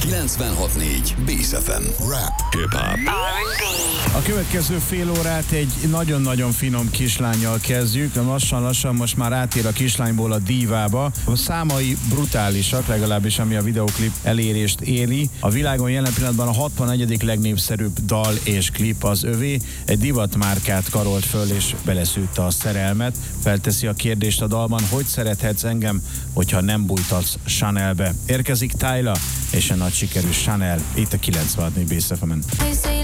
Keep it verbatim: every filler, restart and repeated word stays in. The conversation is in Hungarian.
kilencvenhat négy Bész ef em. Rap, hip-hop. A következő fél órát egy nagyon-nagyon finom kislánnyal kezdjük. Lassan-lassan most már átér a kislányból a dívába. A számai brutálisak, legalábbis ami a videoklip elérést éri. A világon jelen pillanatban a hatvanegyedik legnépszerűbb dal és klip az övé. Egy divatmárkát karolt föl és beleszűrte a szerelmet. Felteszi a kérdést a dalban, hogy szerethetsz engem, hogyha nem bújtatsz Chanelbe. Érkezik Tyla és a nagy sikerű Chanel itt a kilencvenhat négy Bész ef emen.